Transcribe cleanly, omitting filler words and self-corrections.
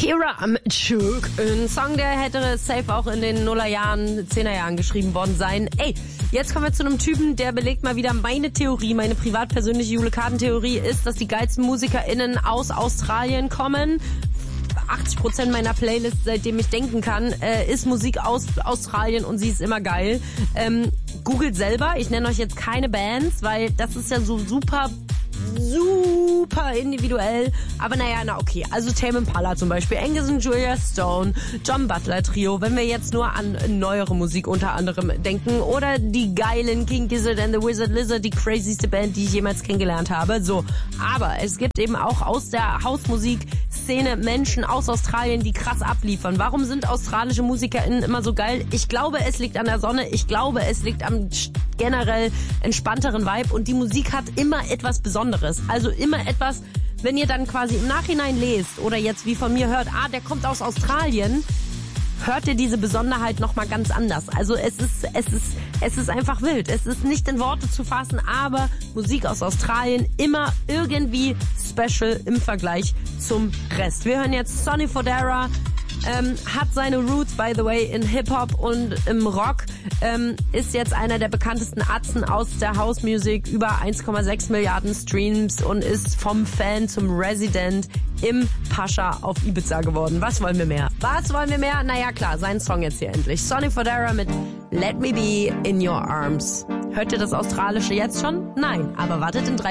Kira mit Shook. Ein Song, der hätte safe auch in den Nullerjahren, 10er-Jahren geschrieben worden sein. Ey, jetzt kommen wir zu einem Typen, der belegt mal wieder meine Theorie, meine privat-persönliche Jule-Karten-Theorie ist, dass die geilsten MusikerInnen aus Australien kommen. 80% meiner Playlist, seitdem ich denken kann, ist Musik aus Australien und sie ist immer geil. Googelt selber, ich nenne euch jetzt keine Bands, weil das ist ja so super individuell, aber okay. Also Tame Impala zum Beispiel, Angus und Julia Stone, John Butler Trio, wenn wir jetzt nur an neuere Musik unter anderem denken, oder die geilen King Gizzard and the Wizard Lizard, die crazyste Band, die ich jemals kennengelernt habe. So, aber es gibt eben auch aus der Hausmusik-Szene Menschen aus Australien, die krass abliefern. Warum sind australische MusikerInnen immer so geil? Ich glaube, es liegt an der Sonne, ich glaube, es liegt am generell entspannteren Vibe und die Musik hat immer etwas Besonderes. Also immer etwas, wenn ihr dann quasi im Nachhinein lest oder jetzt wie von mir hört, der kommt aus Australien, hört ihr diese Besonderheit nochmal ganz anders. Also es ist einfach wild. Es ist nicht in Worte zu fassen, aber Musik aus Australien immer irgendwie special im Vergleich zum Rest. Wir hören jetzt Sonny Fodera, hat seine Roots, by the way, in Hip-Hop und im Rock, ist jetzt einer der bekanntesten Atzen aus der House-Music, über 1,6 Milliarden Streams und ist vom Fan zum Resident im Pascha auf Ibiza geworden. Was wollen wir mehr? Naja, klar, sein Song jetzt hier endlich. Sonny Fodera mit Let Me Be in Your Arms. Hört ihr das Australische jetzt schon? Nein, aber wartet in 3